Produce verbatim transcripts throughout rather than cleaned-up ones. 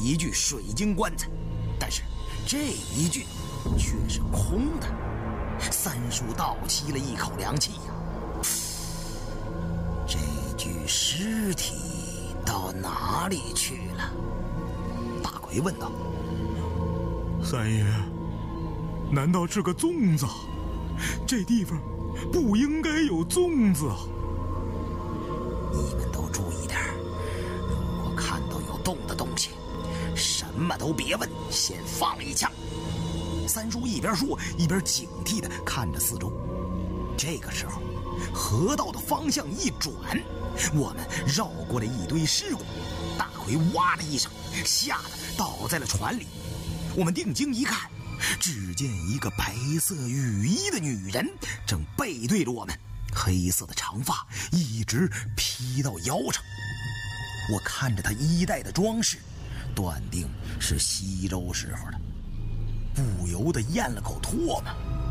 一具水晶棺材，但是这一具却是空的。三叔倒吸了一口凉气呀、啊，这具尸体到哪里去了？大奎问道。 三爷，难道是个粽子？这地方不应该有粽子啊！ 你们都注意点，如果看到有动的东西，什么都别问，先放一枪。三叔一边说一边警惕地看着四周。这个时候，河道的方向一转，我们绕过了一堆尸骨。大奎哇的一声，吓得倒在了船里。我们定睛一看，只见一个白色雨衣的女人正背对着我们，黑色的长发一直披到腰上。我看着她衣带的装饰，断定是西周时候的，不由得咽了口唾沫。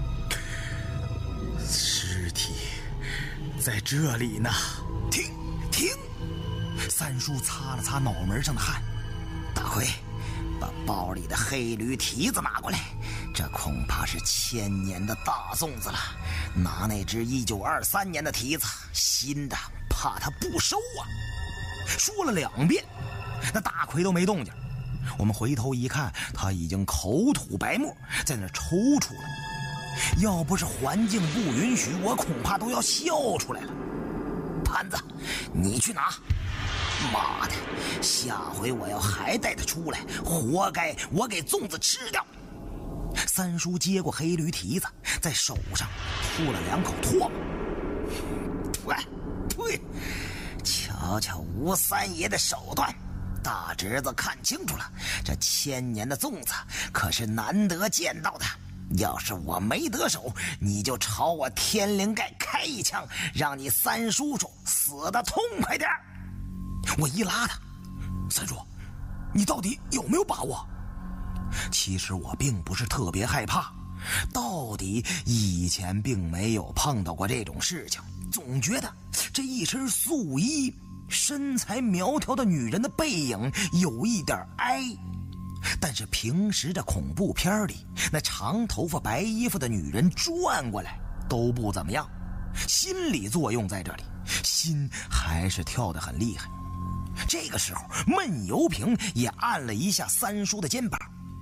尸体在这里呢！停停！三叔擦了擦脑门上的汗。大奎，把包里的黑驴蹄子拿过来，这恐怕是千年的大粽子了。拿那只一九二三年的蹄子，新的怕他不收啊。说了两遍，那大奎都没动静。我们回头一看，他已经口吐白沫，在那抽搐了。要不是环境不允许，我恐怕都要笑出来了。盘子，你去拿。妈的，下回我要还带他出来，活该我给粽子吃掉。三叔接过黑驴蹄子，在手上吐了两口唾沫。喂喂，瞧瞧吴三爷的手段，大侄子看清楚了，这千年的粽子可是难得见到的。要是我没得手，你就朝我天灵盖开一枪，让你三叔叔死得痛快点。我一拉他，三叔，你到底有没有把握？其实我并不是特别害怕，到底以前并没有碰到过这种事情，总觉得这一身素衣，身材苗条的女人的背影有一点哀。但是平时这恐怖片里那长头发白衣服的女人转过来都不怎么样，心理作用在这里，心还是跳得很厉害。这个时候闷油瓶也按了一下三叔的肩膀。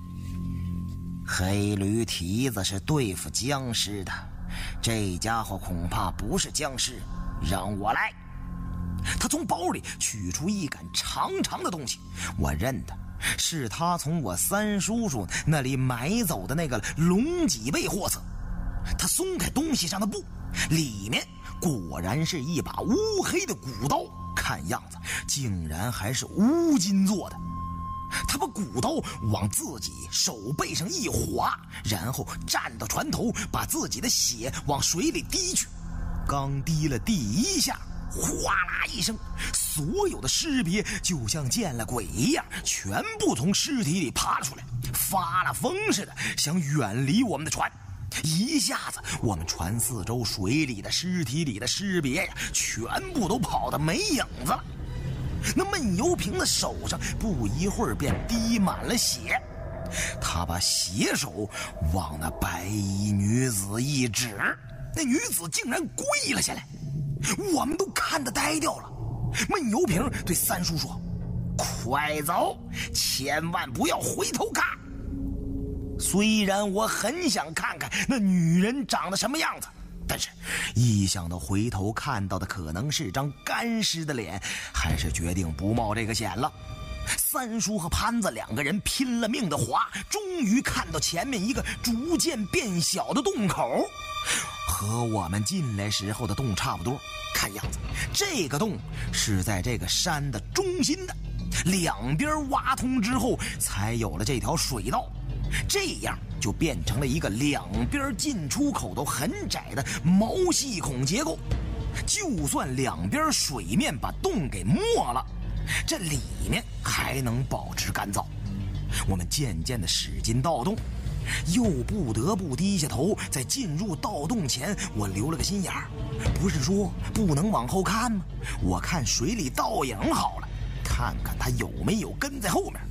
黑驴蹄子是对付僵尸的，这家伙恐怕不是僵尸，让我来。他从包里取出一杆长长的东西，我认得是他从我三叔叔那里买走的那个龙脊背货色。他松开东西上的布，里面果然是一把乌黑的骨刀，看样子竟然还是乌金做的。他把骨刀往自己手背上一划，然后站到船头，把自己的血往水里滴去。刚滴了第一下，哗啦一声，所有的尸鳖就像见了鬼一样，全部从尸体里爬出来，发了疯似的想远离我们的船。一下子我们船四周水里的尸体里的尸鳖呀，全部都跑得没影子了。那闷油瓶的手上不一会儿便滴满了血，他把血手往那白衣女子一指，那女子竟然跪了下来，我们都看得呆掉了。闷油瓶对三叔说：“快走，千万不要回头看。”虽然我很想看看那女人长得什么样子，但是一想到回头看到的可能是张干尸的脸，还是决定不冒这个险了。三叔和潘子两个人拼了命的划，终于看到前面一个逐渐变小的洞口，和我们进来时候的洞差不多。看样子这个洞是在这个山的中心的，两边挖通之后才有了这条水道，这样就变成了一个两边进出口都很窄的毛细孔结构。就算两边水面把洞给没了，这里面还能保持干燥。我们渐渐地使劲盗洞，又不得不低下头。在进入盗洞前，我留了个心眼儿，不是说不能往后看吗？我看水里倒影好了，看看他有没有跟在后面。